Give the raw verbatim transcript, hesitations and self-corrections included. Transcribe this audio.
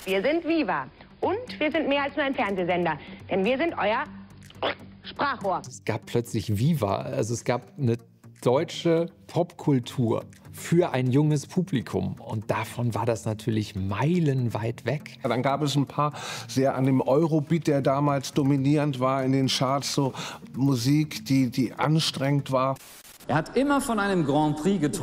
Wir sind Viva und wir sind mehr als nur ein Fernsehsender, denn wir sind euer Sprachrohr. Es gab plötzlich Viva, also es gab eine deutsche Popkultur für ein junges Publikum. Und davon war das natürlich meilenweit weg. Dann gab es ein paar sehr an dem Eurobeat, der damals dominierend war in den Charts, so Musik, die, die anstrengend war. Er hat immer von einem Grand Prix geträumt.